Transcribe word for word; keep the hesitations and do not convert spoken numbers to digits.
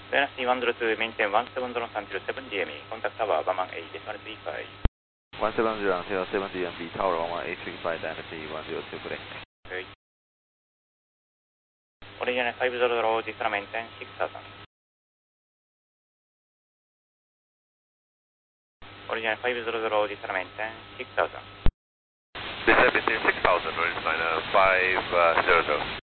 Dynasty one zero two, maintain one seven zero until seven D M E, contact tower one one eight, one three five. one seven zero until seven D M E, tower one one eight three five, Dynasty one zero two, correct. Okay. Original five zero zero, distal maintain six thousand. Original five zero zero, distal maintain six thousand. Distal maintain six thousand, original five zero zero.